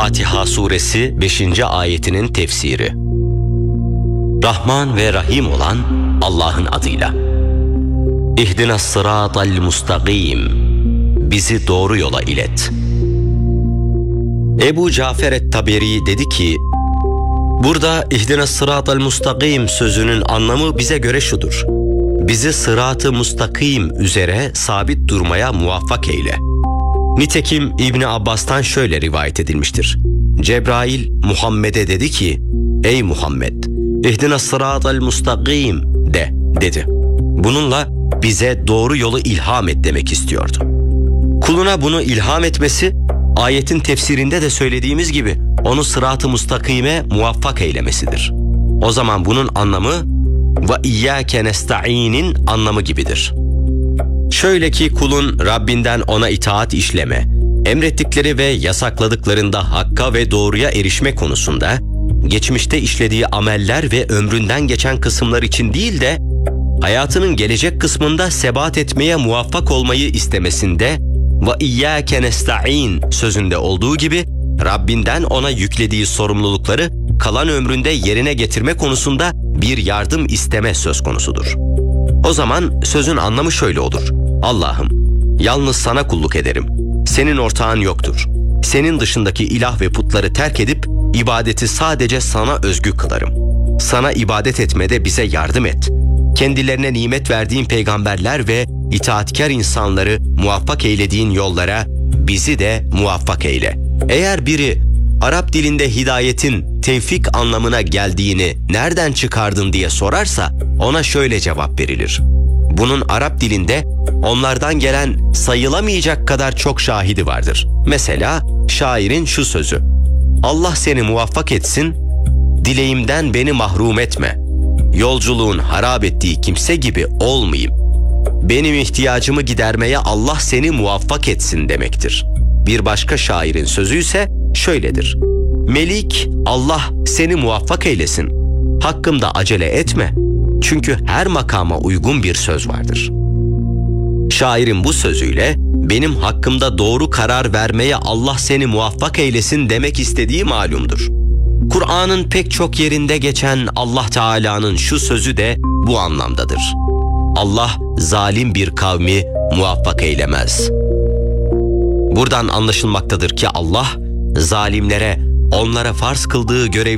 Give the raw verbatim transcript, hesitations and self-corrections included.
Fatiha Suresi beşinci ayetinin tefsiri. Rahman ve Rahim olan Allah'ın adıyla. İhdinas sıratal mustakim. Bizi doğru yola ilet. Ebu Cafer et-Taberi dedi ki, burada ihdinas sıratal mustakim sözünün anlamı bize göre şudur: bizi sırat-ı mustakim üzere sabit durmaya muvaffak eyle. Nitekim İbni Abbas'tan şöyle rivayet edilmiştir: Cebrail Muhammed'e dedi ki, ey Muhammed, ihdinas sıratal mustakim de dedi. Bununla bize doğru yolu ilham et demek istiyordu. Kuluna bunu ilham etmesi, ayetin tefsirinde de söylediğimiz gibi onu sırat-ı mustakime muvaffak eylemesidir. O zaman bunun anlamı ve iyyâke nesta'în'in anlamı gibidir. Şöyle ki kulun Rabbinden ona itaat işleme, emrettikleri ve yasakladıklarında hakka ve doğruya erişme konusunda, geçmişte işlediği ameller ve ömründen geçen kısımlar için değil de, hayatının gelecek kısmında sebat etmeye muvaffak olmayı istemesinde ve iyyâke nesta'în sözünde olduğu gibi, Rabbinden ona yüklediği sorumlulukları kalan ömründe yerine getirme konusunda bir yardım isteme söz konusudur. O zaman sözün anlamı şöyle olur: Allah'ım, yalnız sana kulluk ederim. Senin ortağın yoktur. Senin dışındaki ilah ve putları terk edip ibadeti sadece sana özgü kılarım. Sana ibadet etmede bize yardım et. Kendilerine nimet verdiğin peygamberler ve itaatkar insanları muvaffak eylediğin yollara bizi de muvaffak eyle. Eğer biri Arap dilinde hidayetin tevfik anlamına geldiğini nereden çıkardın diye sorarsa ona şöyle cevap verilir: bunun Arap dilinde onlardan gelen sayılamayacak kadar çok şahidi vardır. Mesela şairin şu sözü: Allah seni muvaffak etsin, dileğimden beni mahrum etme. Yolculuğun harap ettiği kimse gibi olmayayım. Benim ihtiyacımı gidermeye Allah seni muvaffak etsin demektir. Bir başka şairin sözü ise şöyledir: Melik, Allah seni muvaffak eylesin. Hakkımda acele etme. Çünkü her makama uygun bir söz vardır. Şairin bu sözüyle benim hakkımda doğru karar vermeye Allah seni muvaffak eylesin demek istediği malumdur. Kur'an'ın pek çok yerinde geçen Allah Teala'nın şu sözü de bu anlamdadır: Allah zalim bir kavmi muvaffak eylemez. Buradan anlaşılmaktadır ki Allah zalimlere onlara farz kıldığı görev